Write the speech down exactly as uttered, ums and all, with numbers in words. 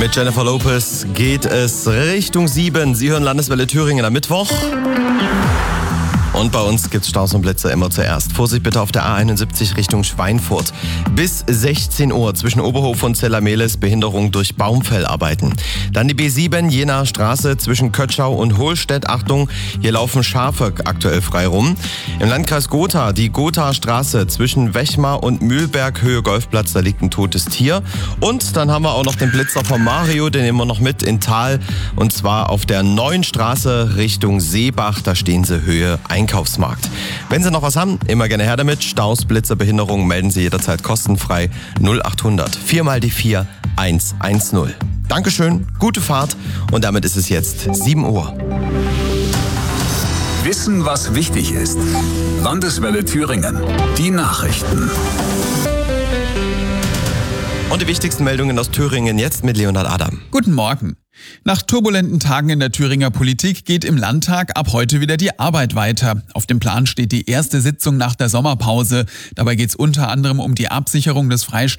Mit Jennifer Lopez geht es Richtung sieben. Sie hören Landeswelle Thüringen am Mittwoch. Und bei uns gibt's Staus und Blitzer immer zuerst. Vorsicht bitte auf der A einundsiebzig Richtung Schweinfurt. Bis sechzehn Uhr zwischen Oberhof und Zellamelis Behinderung durch Baumfellarbeiten. Dann die B sieben Jenaer Straße zwischen Kötschau und Hohlstedt. Achtung, hier laufen Schafe aktuell frei rum. Im Landkreis Gotha die Gothaer Straße zwischen Wechmar und Mühlberg Höhe Golfplatz. Da liegt ein totes Tier. Und dann haben wir auch noch den Blitzer von Mario, den nehmen wir noch mit in Thal. Und zwar auf der neuen Straße Richtung Seebach. Da stehen sie Höhe Einkaufsmarkt. Wenn Sie noch was haben, immer gerne her damit. Staus, Blitzer, Behinderungen melden Sie jederzeit kostenfrei null achthundert vier mal die vier eins eins null. Dankeschön, gute Fahrt und damit ist es jetzt sieben Uhr. Wissen, was wichtig ist. Landeswelle Thüringen. Die Nachrichten. Und die wichtigsten Meldungen aus Thüringen jetzt mit Leonhard Adam. Guten Morgen. Nach turbulenten Tagen in der Thüringer Politik geht im Landtag ab heute wieder die Arbeit weiter. Auf dem Plan steht die erste Sitzung nach der Sommerpause. Dabei geht es unter anderem um die Absicherung des Freistaats